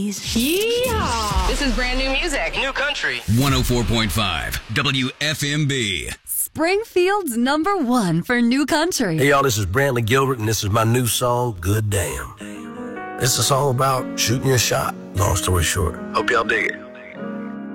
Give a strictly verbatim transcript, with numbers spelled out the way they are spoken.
Yeehaw! This is brand new music. New country. one oh four point five W F M B. Springfield's number one for new country. Hey, y'all, this is Brantley Gilbert, and this is my new song, Good Damn. It's a song about shooting your shot, long story short. Hope y'all dig it.